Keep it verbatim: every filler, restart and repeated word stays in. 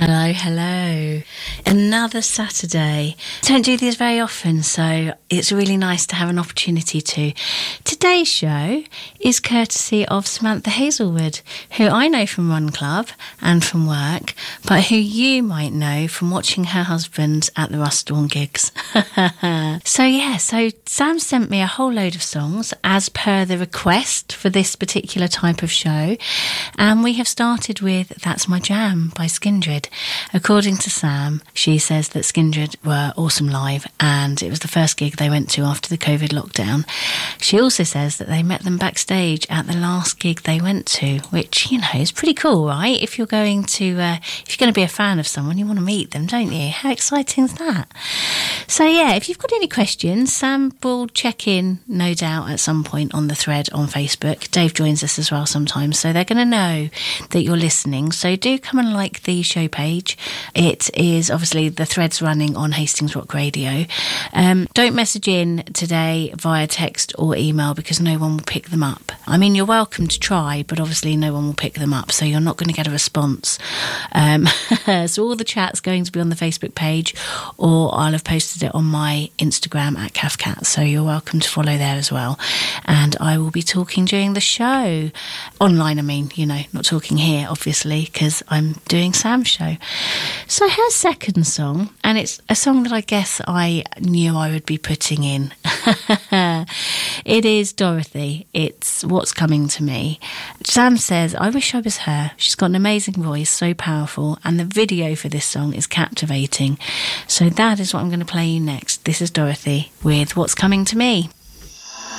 Hello, hello. Another Saturday. Don't do these very often, so it's really nice to have an opportunity to. Today's show is courtesy of Samantha Hazelwood, who I know from Run Club and from work, but who you might know from watching her husband at the Rustorn gigs. So yeah, so Sam sent me a whole load of songs as per the request for this particular type of show, and we have started with That's My Jam by Skindred. According to Sam, she says that Skindred were awesome live and it was the first gig they went to after the COVID lockdown. She also says that they met them backstage at the last gig they went to, which, you know, is pretty cool, right? If you're going to, uh, if you're going to be a fan of someone, you want to meet them, don't you? How exciting is that? So yeah, if you've got any questions, Sam will check in, no doubt, at some point on the thread on Facebook. Dave joins us as well sometimes, so they're going to know that you're listening. So do come and like the show page. It is obviously the thread's running on Hastings Rock Radio. Um, don't message in today via text or email because no one will pick them up. I mean, you're welcome to try, but obviously no one will pick them up, so you're not going to get a response. Um, so all the chat's going to be on the Facebook page, or I'll have posted it on my Instagram at CAFCAT, so you're welcome to follow there as well. And I will be talking during the show. Online, I mean, you know, not talking here, obviously, because I'm doing Sam's show. So her second song, and it's a song that I guess I knew I would be putting in. It is Dorothy. It's What's Coming to Me. Sam says, I wish I was her. She's got an amazing voice, so powerful, and the video for this song is captivating. So that is what I'm going to play you next. This is Dorothy with What's Coming to Me.